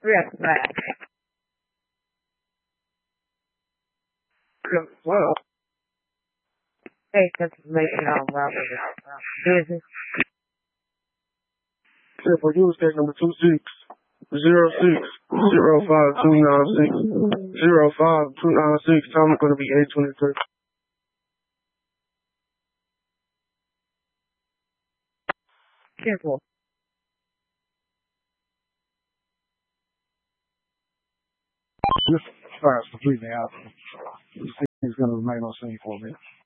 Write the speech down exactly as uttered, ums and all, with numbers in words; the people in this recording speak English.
Yes, back. Well, take information on Robert business. Except for you, state number two six zero six zero five two nine six zero five two nine six. Time is going to be eight twenty three. Careful. This fire is completely out. He's going to remain on scene for a minute.